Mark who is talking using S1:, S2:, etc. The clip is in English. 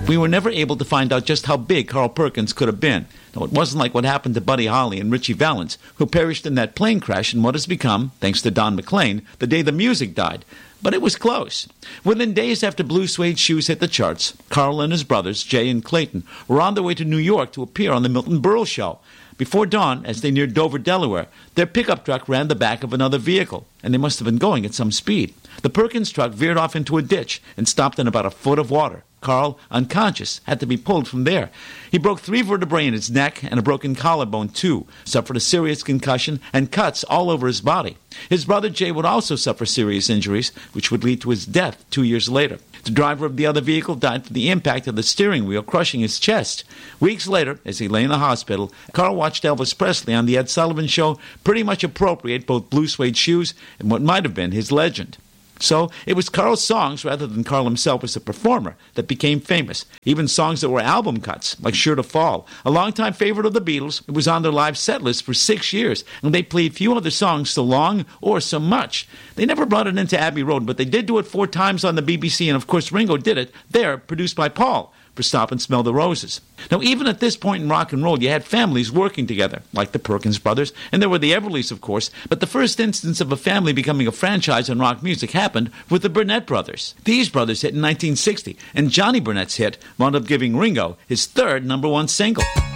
S1: We were never able to find out just how big Carl Perkins could have been. No, it wasn't like what happened to Buddy Holly and Richie Valens, who perished in that plane crash in what has become, thanks to Don McLean, the day the music died. But it was close. Within days after Blue Suede Shoes hit the charts, Carl and his brothers, Jay and Clayton, were on their way to New York to appear on the Milton Berle Show. Before dawn, as they neared Dover, Delaware, their pickup truck ran the back of another vehicle, and they must have been going at some speed. The Perkins truck veered off into a ditch and stopped in about a foot of water. Carl, unconscious, had to be pulled from there. He broke 3 vertebrae in his neck and a broken collarbone, too, suffered a serious concussion and cuts all over his body. His brother Jay would also suffer serious injuries, which would lead to his death 2 years later. The driver of the other vehicle died from the impact of the steering wheel crushing his chest. Weeks later, as he lay in the hospital, Carl watched Elvis Presley on the Ed Sullivan Show pretty much appropriate both Blue Suede Shoes and what might have been his legend. So it was Carl's songs, rather than Carl himself as a performer, that became famous. Even songs that were album cuts, like Sure to Fall. A longtime favorite of the Beatles, it was on their live set list for 6 years, and they played few other songs so long or so much. They never brought it into Abbey Road, but they did do it 4 times on the BBC, and of course Ringo did it there, produced by Paul, for Stop and Smell the Roses. Now, even at this point in rock and roll, you had families working together, like the Perkins brothers, and there were the Everlys, of course, but the first instance of a family becoming a franchise in rock music happened with the Burnett brothers. These brothers hit in 1960, and Johnny Burnett's hit wound up giving Ringo his 3rd #1 single.